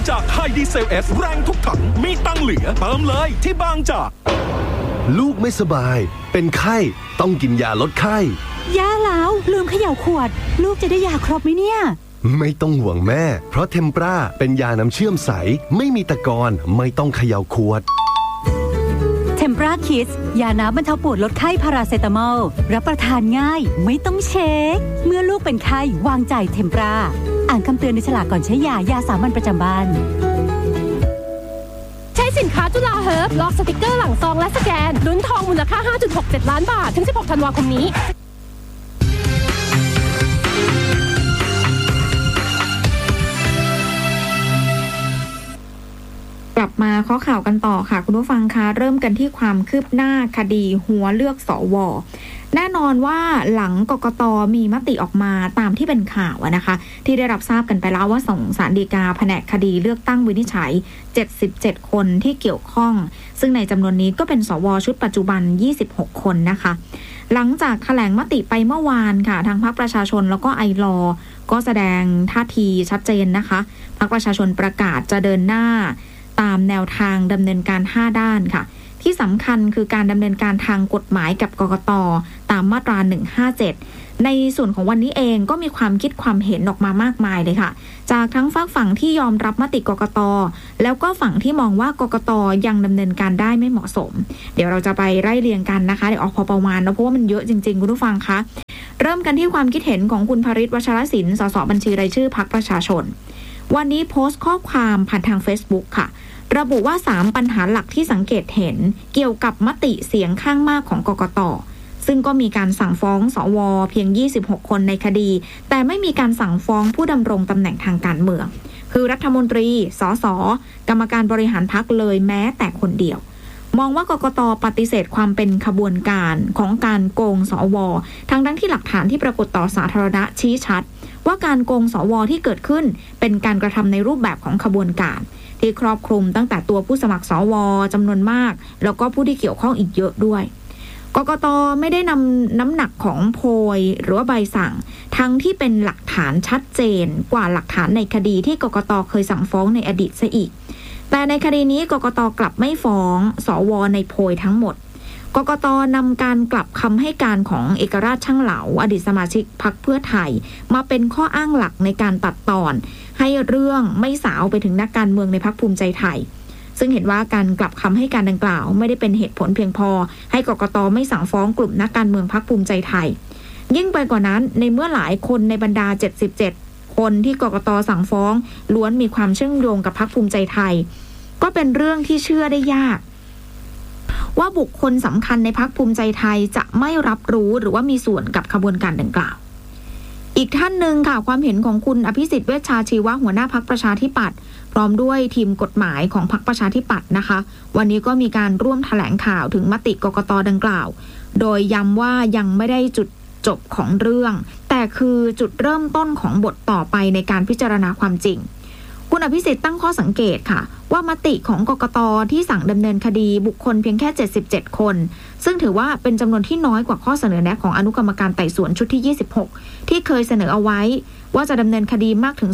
จากไฮดีเซล S แรงทุกถังมีตังเหลือเติมเลยที่บางจากลูกไม่สบายเป็นไข้ต้องกินยาลดไข้แย่แล้วลืมเขย่าขวดลูกจะได้ยาครบไหมเนี่ยไม่ต้องห่วงแม่เพราะเทมปราเป็นยาน้ำเชื่อมใสไม่มีตะกอนไม่ต้องเขย่าขวดเทมปราคิดยาน้ำบรรเทาปวดลดไข้พาราเซตามอลรับประทานง่ายไม่ต้องเช็คเมื่อลูกเป็นไข้วางใจเทมปราอ่านคำเตือนในฉลากก่อนใช้ยาสามัญประจำบ้านใช้สินค้าจุฬาเฮิร์บลอกสติกเกอร์หลังซองและสแกนลุ้นทองมูลค่า 5.67 ล้านบาทถึง 16 ธันวาคมนี้กลับมาข้อข่าวกันต่อค่ะคุณผู้ฟังคะเริ่มกันที่ความคืบหน้าคดีหัวเลือกสว.แน่นอนว่าหลังกกต.มีมติออกมาตามที่เป็นข่าวนะคะที่ได้รับทราบกันไปแล้วว่าส่งศาลฎีกาแผนกคดีเลือกตั้งวินิจฉัย77คนที่เกี่ยวข้องซึ่งในจำนวนนี้ก็เป็นสว.ชุดปัจจุบัน26คนนะคะหลังจากแถลงมติไปเมื่อวานค่ะทางพรรคประชาชนแล้วก็ไอลอก็แสดงท่าทีชัดเจนนะคะพรรคประชาชนประกาศจะเดินหน้าตามแนวทางดำเนินการ5ด้านค่ะที่สำคัญคือการดำเนินการทางกฎหมายกับกกต.ตามมาตรา157ในส่วนของวันนี้เองก็มีความคิดความเห็นออกมามากมายเลยค่ะจากทั้งฝั่งที่ยอมรับมติกกต.แล้วก็ฝั่งที่มองว่ากกต.ยังดำเนินการได้ไม่เหมาะสมเดี๋ยวเราจะไปไล่เรียงกันนะคะเดี๋ยวออกพอประมาณเพราะว่ามันเยอะจริงๆคุณผู้ฟังคะเริ่มกันที่ความคิดเห็นของคุณภริษ วชรศิลป์ สสบัญชีรายชื่อพรรคประชาชนวันนี้โพสต์ข้อความผ่านทาง Facebook ค่ะระบุว่า3ปัญหาหลักที่สังเกตเห็นเกี่ยวกับมติเสียงข้างมากของกกต.ซึ่งก็มีการสั่งฟ้องสว.เพียง26คนในคดีแต่ไม่มีการสั่งฟ้องผู้ดำรงตำแหน่งทางการเมืองคือรัฐมนตรีสส.กรรมการบริหารพรรคเลยแม้แต่คนเดียวมองว่ากกต.ปฏิเสธความเป็นขบวนการของการโกงสว.ทั้งที่หลักฐานที่ปรากฏต่อสาธารณะชี้ชัดว่าการโกงสว.ที่เกิดขึ้นเป็นการกระทำในรูปแบบของขบวนการที่ครอบคลุมตั้งแต่ตัวผู้สมัครสว.จำนวนมากแล้วก็ผู้ที่เกี่ยวข้องอีกเยอะด้วยกกต.ไม่ได้นำน้ำหนักของโพยหรือว่าใบสั่งทั้งที่เป็นหลักฐานชัดเจนกว่าหลักฐานในคดีที่กกต.เคยสั่งฟ้องในอดีตซะอีกแต่ในคดีนี้กกต.กลับไม่ฟ้องสว.ในโพยทั้งหมดกกต.นำการกลับคำให้การของเอกราชช่างเหลาอดีตสมาชิกพรรคเพื่อไทยมาเป็นข้ออ้างหลักในการตัดตอนให้เรื่องไม่สาวไปถึงนักการเมืองในพรรคภูมิใจไทยซึ่งเห็นว่าการกลับคำให้การดังกล่าวไม่ได้เป็นเหตุผลเพียงพอให้กกต.ไม่สั่งฟ้องกลุ่มนักการเมืองพรรคภูมิใจไทยยิ่งไปกว่านั้นในเมื่อหลายคนในบรรดา77คนที่กกต.สั่งฟ้องล้วนมีความเชื่อมโยงกับพรรคภูมิใจไทยก็เป็นเรื่องที่เชื่อได้ยากว่าบุคคลสำคัญในพรรคภูมิใจไทยจะไม่รับรู้หรือว่ามีส่วนกับขบวนการดังกล่าวอีกท่านหนึ่งค่ะความเห็นของคุณอภิสิทธิ์เวชชาชีวะหัวหน้าพรรคประชาธิปัตย์พร้อมด้วยทีมกฎหมายของพรรคประชาธิปัตย์นะคะวันนี้ก็มีการร่วมแถลงข่าวถึงมติกกต.ดังกล่าวโดยย้ำว่ายังไม่ได้จุดจบของเรื่องแต่คือจุดเริ่มต้นของบทต่อไปในการพิจารณาความจริงคุณอภิสิทธิ์ตั้งข้อสังเกตค่ะว่ามติของกกต.ที่สั่งดำเนินคดีบุคคลเพียงแค่77คนซึ่งถือว่าเป็นจำนวนที่น้อยกว่าข้อเสนอแนะของอนุกรรมการไต่สวนชุดที่26ที่เคยเสนอเอาไว้ว่าจะดำเนินคดีมากถึง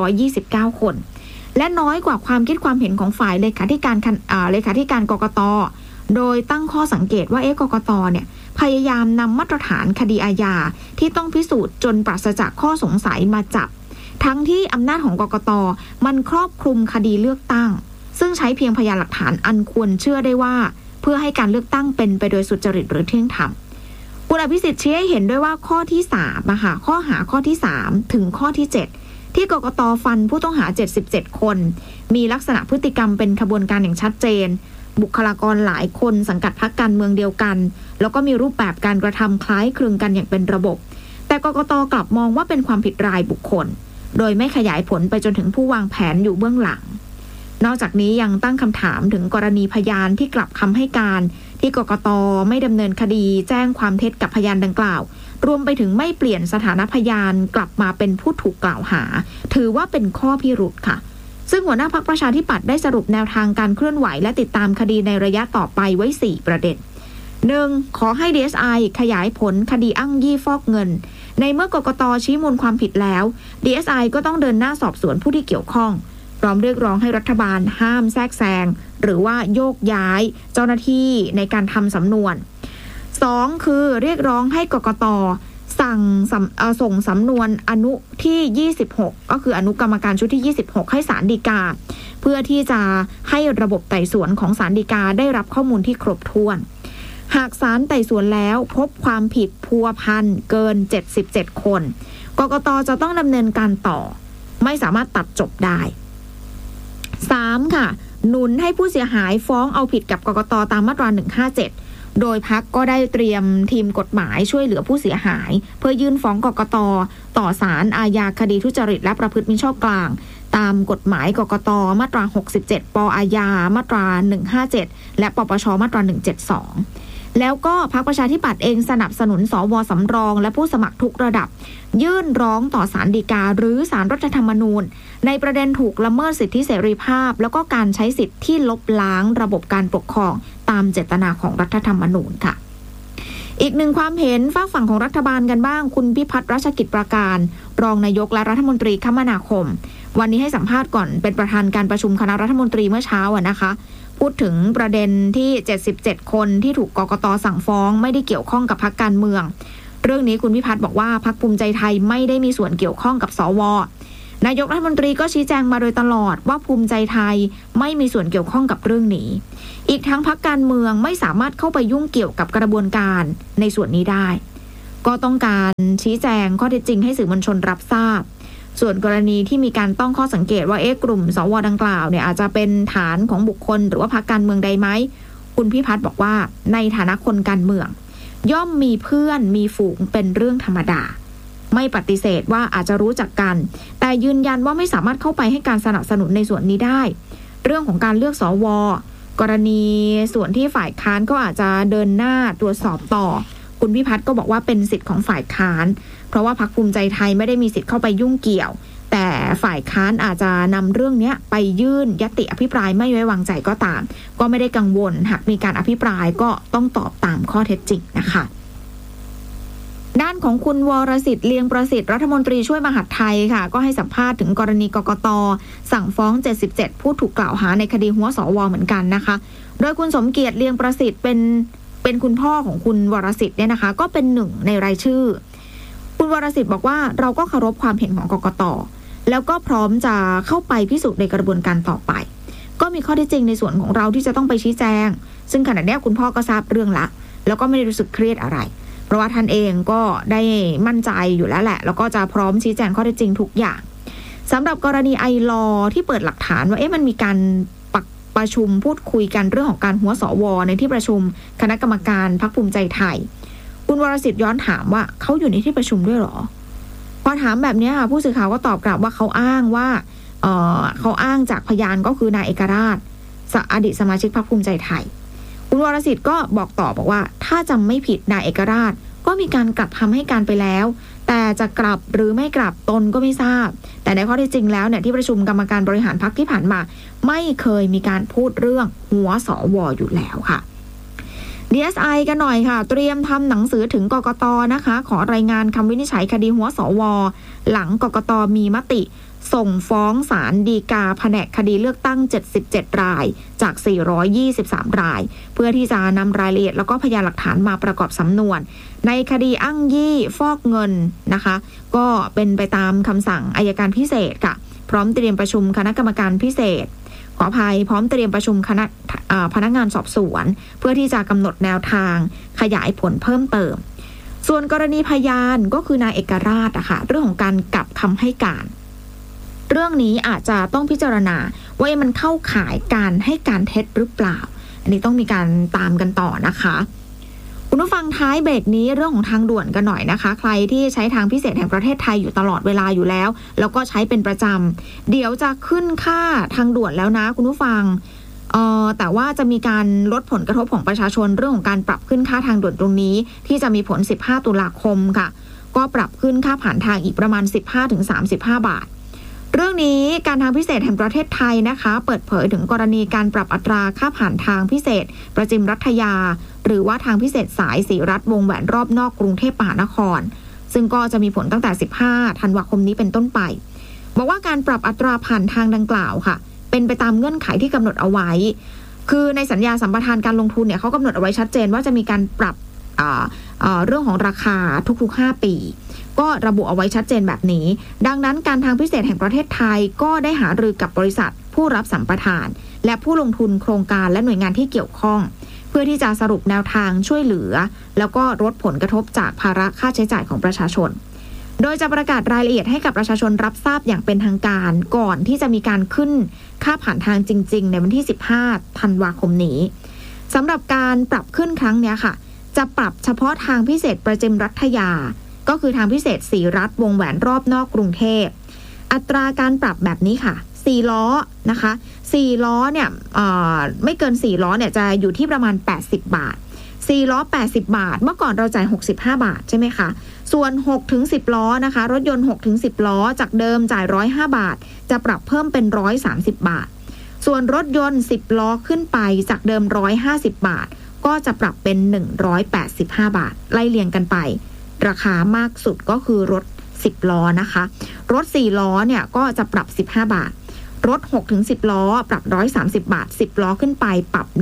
229คนและน้อยกว่าความคิดความเห็นของฝ่ายเลขาธิการกกต.โดยตั้งข้อสังเกตว่ากกต.เนี่ยพยายามนำมาตรฐานคดีอาญาที่ต้องพิสูจน์จนปราศจากข้อสงสัยมาจับทั้งที่อำนาจของกกต.มันครอบคลุมคดีเลือกตั้งซึ่งใช้เพียงพยานหลักฐานอันควรเชื่อได้ว่าเพื่อให้การเลือกตั้งเป็นไปโดยสุจริตหรือเที่ยงธรรมคุณอภิสิทธิ์ชี้ให้เห็นด้วยว่าข้อที่3นะคะข้อหาข้อที่3ถึงข้อที่7ที่กกต.ฟันผู้ต้องหา77คนมีลักษณะพฤติกรรมเป็นขบวนการอย่างชัดเจนบุคลากรหลายคนสังกัดพรรคการเมืองเดียวกันแล้วก็มีรูปแบบการกระทำคล้ายคลึงกันอย่างเป็นระบบแต่กกต.กลับมองว่าเป็นความผิดรายบุคคลโดยไม่ขยายผลไปจนถึงผู้วางแผนอยู่เบื้องหลังนอกจากนี้ยังตั้งคำถามถึงกรณีพยานที่กลับคำให้การที่กกต.ไม่ดำเนินคดีแจ้งความเท็จกับพยานดังกล่าวรวมไปถึงไม่เปลี่ยนสถานะพยานกลับมาเป็นผู้ถูกกล่าวหาถือว่าเป็นข้อพิรุธค่ะซึ่งหัวหน้าพรรคประชาธิปัตย์ได้สรุปแนวทางการเคลื่อนไหวและติดตามคดีในระยะต่อไปไว้4ประเด็น 1. ขอให้ DSI ขยายผลคดีอ้างยี่ฟอกเงินในเมื่อกกต.ชี้มูลความผิดแล้ว DSI ก็ต้องเดินหน้าสอบสวนผู้ที่เกี่ยวข้องพร้อมเรียกร้องให้รัฐบาลห้ามแทรกแซงหรือว่าโยกย้ายเจ้าหน้าที่ในการทำสำนวน2คือเรียกร้องให้กกต.ส่งสำนวนอนุที่26ก็คืออนุกรรมการชุดที่26ให้ศาลฎีกาเพื่อที่จะให้ระบบไต่สวนของศาลฎีกาได้รับข้อมูลที่ครบถ้วนหากศาลไต่สวนแล้วพบความผิดพัวพันเกิน77คนกกต.จะต้องดำเนินการต่อไม่สามารถตัดจบได้3ค่ะหนุนให้ผู้เสียหายฟ้องเอาผิดกับกกต.ตามมาตรา157โดยพรรคก็ได้เตรียมทีมกฎหมายช่วยเหลือผู้เสียหายเพื่อยื่นฟ้องกกต.ต่อศาลอาญาคดีทุจริตและประพฤติมิชอบกลางตามกฎหมายกกต.มาตรา67ป.อาญามาตรา157และปปช.มาตรา172แล้วก็พรรคประชาธิปัตย์เองสนับสนุนสว.สำรองและผู้สมัครทุกระดับยื่นร้องต่อศาลฎีกาหรือศาลรัฐธรรมนูญในประเด็นถูกละเมิดสิทธิเสรีภาพแล้วก็การใช้สิทธิที่ลบล้างระบบการปกครองตามเจตนาของรัฐธรรมนูญค่ะอีกหนึ่งความเห็นฝากฝั่งของรัฐบาลกันบ้างคุณพิพัฒน์รัชกิจประการรองนายกและรัฐมนตรีคมนาคมวันนี้ให้สัมภาษณ์ก่อนเป็นประธานการประชุมคณะรัฐมนตรีเมื่อเช้านะคะพูดถึงประเด็นที่77คนที่ถูกกกต.สั่งฟ้องไม่ได้เกี่ยวข้องกับพรรคการเมืองเรื่องนี้คุณพิพัฒน์บอกว่าพรรคภูมิใจไทยไม่ได้มีส่วนเกี่ยวข้องกับสวนายกรัฐมนตรีก็ชี้แจงมาโดยตลอดว่าภูมิใจไทยไม่มีส่วนเกี่ยวข้องกับเรื่องนี้อีกทั้งพรรคการเมืองไม่สามารถเข้าไปยุ่งเกี่ยวกับกระบวนการในส่วนนี้ได้ก็ต้องการชี้แจงข้อเท็จจริงให้สื่อมวลชนรับทราบส่วนกรณีที่มีการต้องข้อสังเกตว่ากลุ่มสวดังกล่าวเนี่ยอาจจะเป็นฐานของบุคคลหรือว่าพรรคการเมืองใดไหมคุณพิพัฒน์บอกว่าในฐานะคนการเมืองย่อมมีเพื่อนมีฝูงเป็นเรื่องธรรมดาไม่ปฏิเสธว่าอาจจะรู้จักกันแต่ยืนยันว่าไม่สามารถเข้าไปให้การสนับสนุนในส่วนนี้ได้เรื่องของการเลือกสวกรณีส่วนที่ฝ่ายค้านก็อาจจะเดินหน้าตรวจสอบต่อคุณพิพัฒน์ก็บอกว่าเป็นสิทธิ์ของฝ่ายค้านเพราะว่าพรรคภูมิใจไทยไม่ได้มีสิทธิ์เข้าไปยุ่งเกี่ยวแต่ฝ่ายค้านอาจจะนำเรื่องนี้ไปยื่นญัตติอภิปรายไม่ไว้วางใจก็ตามก็ไม่ได้กังวลหากมีการอภิปรายก็ต้องตอบตามข้อเท็จจริงนะคะด้านของคุณวรสิทธิ์เลียงประสิทธิ์รัฐมนตรีช่วยมหาดไทยค่ะก็ให้สัมภาษณ์ถึงกรณีกกต.สั่งฟ้อง77ผู้ถูกกล่าวหาในคดีหัวสว.เหมือนกันนะคะโดยคุณสมเกียรติเลียงประสิทธิ์เป็นคุณพ่อของคุณวรสิทธิ์เนี่ยนะคะก็เป็นหนึ่งในรายชื่อคุณวรสิทธิ์บอกว่าเราก็เคารพความเห็นของกกต.แล้วก็พร้อมจะเข้าไปพิสูจน์ในกระบวนการต่อไปก็มีข้อเท็จจริงในส่วนของเราที่จะต้องไปชี้แจงซึ่งขณะนี้คุณพ่อก็ทราบเรื่องละแล้วก็ไม่ได้รู้สึกเครียดอะไรเพราะว่าท่านเองก็ได้มั่นใจอยู่แล้วแหละแล้วก็จะพร้อมชี้แจงข้อเท็จจริงทุกอย่างสำหรับกรณีไอลอที่เปิดหลักฐานว่ามันมีการประชุมพูดคุยกันเรื่องของการหัวสวในที่ประชุมคณะกรรมการพรรคภูมิใจไทยคุณวรสิทธิ์ย้อนถามว่าเขาอยู่ในที่ประชุมด้วยหรอพอถามแบบนี้ค่ะผู้สื่อข่าวก็ตอบกลับว่าเขาอ้างว่าเขาอ้างจากพยานก็คือนายเอกราชอดีตสมาชิกพรรคภูมิใจไทยคุณวรสิทธิ์ก็บอกต่อบอกว่าถ้าจำไม่ผิดนายเอกราชก็มีการกลับคำให้การไปแล้วแต่จะกลับหรือไม่กลับตนก็ไม่ทราบแต่ในข้อที่จริงแล้วเนี่ยที่ประชุมกรรมการบริหารพรรคที่ผ่านมาไม่เคยมีการพูดเรื่องหัวสว.อยู่แล้วค่ะ DSI กันหน่อยค่ะเตรียมทำหนังสือถึงกกต.นะคะขอรายงานคำวินิจฉัยคดีหัวสว.หลังกกต.มีมติส่งฟ้องศาลฎีกาแผนกคดีเลือกตั้ง77รายจาก423รายเพื่อที่จะนำรายละเอียดแล้วก็พยานหลักฐานมาประกอบสำนวนในคดีอ้างยี่ฟอกเงินนะคะก็เป็นไปตามคำสั่งอัยการพิเศษค่ะพร้อมเตรียมประชุมคณะกรรมการพิเศษขออภัยพร้อมเตรียมประชุมคณะพนักงานสอบสวนเพื่อที่จะกำหนดแนวทางขยายผลเพิ่มเติมส่วนกรณีพยานก็คือนายเอกราชอะค่ะเรื่องของการกลับคำให้การเรื่องนี้อาจจะต้องพิจารณาว่ามันเข้าข่ายการให้การเท็จหรือเปล่าอันนี้ต้องมีการตามกันต่อนะคะคุณผู้ฟังท้ายเบรกนี้เรื่องของทางด่วนกันหน่อยนะคะใครที่ใช้ทางพิเศษแห่งประเทศไทยอยู่ตลอดเวลาอยู่แล้วแล้วก็ใช้เป็นประจำเดี๋ยวจะขึ้นค่าทางด่วนแล้วนะคุณผู้ฟังแต่ว่าจะมีการลดผลกระทบของประชาชนเรื่องของการปรับขึ้นค่าทางด่วนตรงนี้ที่จะมีผล15ตุลาคมค่ะก็ปรับขึ้นค่าผ่านทางอีกประมาณ 15-35 บาทเรื่องนี้การทางพิเศษแห่งประเทศไทยนะคะเปิดเผยถึงกรณีการปรับอัตราค่าผ่านทางพิเศษประจิมรัฐยาหรือว่าทางพิเศษสายศรีรัตน์วงแหวนรอบนอกกรุงเทพมหานครซึ่งก็จะมีผลตั้งแต่15ธันวาคมนี้เป็นต้นไปบอกว่าการปรับอัตราผ่านทางดังกล่าวค่ะเป็นไปตามเงื่อนไขที่กำหนดเอาไว้คือในสัญญาสัมปทานการลงทุนเนี่ยเขากำหนดเอาไว้ชัดเจนว่าจะมีการปรับเรื่องของราคาทุกๆ5 ปีก็ระบุเอาไว้ชัดเจนแบบนี้ดังนั้นการทางพิเศษแห่งประเทศไทยก็ได้หารือกับบริษัทผู้รับสัมปทานและผู้ลงทุนโครงการและหน่วยงานที่เกี่ยวข้องเพื่อที่จะสรุปแนวทางช่วยเหลือแล้วก็ลดผลกระทบจากภาระค่าใช้จ่ายของประชาชนโดยจะประกาศรายละเอียดให้กับประชาชนรับทราบอย่างเป็นทางการก่อนที่จะมีการขึ้นค่าผ่านทางจริงๆในวันที่15 ธันวาคมนี้สำหรับการปรับขึ้นครั้งนี้ค่ะจะปรับเฉพาะทางพิเศษประจิมรัฐยาก็คือทางพิเศษศรีรัฐวงแหวนรอบนอกกรุงเทพอัตราการปรับแบบนี้ค่ะ4 ล้อนะคะ4 ล้อเนี่ยไม่เกิน4 ล้อเนี่ยจะอยู่ที่ประมาณ80 บาท4 ล้อ80 บาทเมื่อก่อนเราจ่าย65 บาทใช่ไหมคะส่วน6 ถึง 10 ล้อนะคะรถยนต์6 ถึง 10 ล้อจากเดิมจ่าย105 บาทจะปรับเพิ่มเป็น130 บาทส่วนรถยนต์10 ล้อขึ้นไปจากเดิม150 บาทก็จะปรับเป็น185 บาทไล่เรียงกันไปราคามากสุดก็คือรถ10 ล้อนะคะรถ4 ล้อเนี่ยก็จะปรับ15 บาทรถ6 ถึง 10 ล้อปรับ130 บาท10 ล้อขึ้นไปปรับ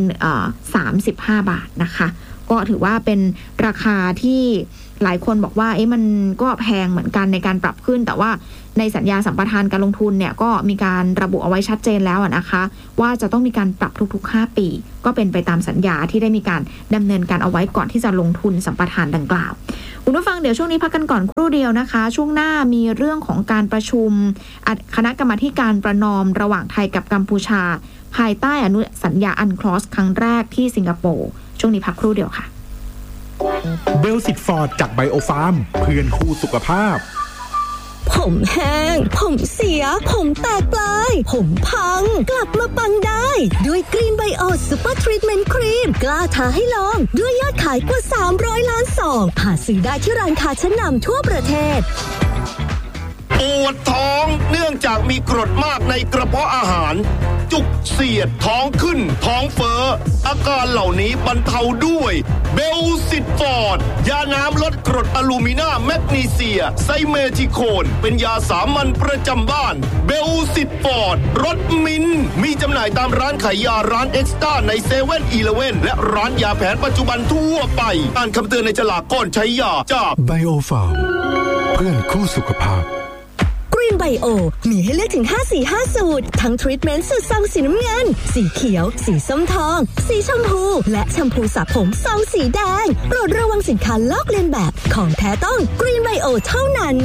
35 บาทนะคะก็ถือว่าเป็นราคาที่หลายคนบอกว่ามันก็แพงเหมือนกันในการปรับขึ้นแต่ว่าในสัญญาสัมปทานการลงทุนเนี่ยก็มีการระบุเอาไว้ชัดเจนแล้วนะคะว่าจะต้องมีการปรับทุกๆ5 ปีก็เป็นไปตามสัญญาที่ได้มีการดำเนินการเอาไว้ก่อนที่จะลงทุนสัมปทานดังกล่าวคุณผู้ฟังเดี๋ยวช่วงนี้พักกันก่อนครู่เดียวนะคะช่วงหน้ามีเรื่องของการประชุมคณะกรรมาธิการประนอมระหว่างไทยกับกัมพูชาภายใต้อนุสัญญาอันคลอสครั้งแรกที่สิงคโปร์ช่วงนี้พักครู่เดียวค่ะเบลสิตฟอร์ดจากไบโอฟาร์มเพื่อนคู่สุขภาพผมแห้งผมเสียผมแตกปลายผมพังกลับมาปังได้ด้วยกรีนไบโอซูเปอร์ทรีทเมนต์ครีมกล้าท้าให้ลองด้วยยอดขายกว่า300 ล้านซองหาซื้อได้ที่ร้านค้าชั้นนำทั่วประเทศปวดท้องเนื่องจากมีกรดมากในกระเพาะอาหารจุกเสียดท้องขึ้นท้องเฟ้ออาการเหล่านี้บรรเทาด้วยเบลซิตฟอร์ดยาน้ำลดกรดอะลูมิเนียมแมกนีเซียไซเมทิโคนเป็นยาสามัญประจำบ้านเบลซิตฟอร์ดรสมิ้นมีจำหน่ายตามร้านขายยาร้านเอ็กซ์ต้าในเซเว่นอีเลฟเว่นและร้านยาแผนปัจจุบันทั่วไปอ่านคำเตือนในฉลากก่อนใช้ยาจากไบโอฟาร์มเพื่อนคู่สุขภาพกรีนไบโอมีให้เลือกถึง5 สูตรทั้งทรีทเมนต์สูตรซองสีน้ำเงินสีเขียวสีส้มทองสีชมพูและแชมพูสระผมซองสีแดงโปรดระวังสินค้าลอกเลียนแบบของแท้ต้องกรีนไบโอเท่านั้น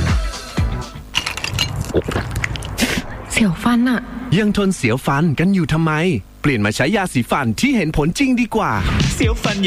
เสียวฟันอะยังทนเสียวฟันกันอยู่ทำไมเปลี่ยนมาใช้ยาสีฟันที่เห็นผลจริงดีกว่าเสียวฟัน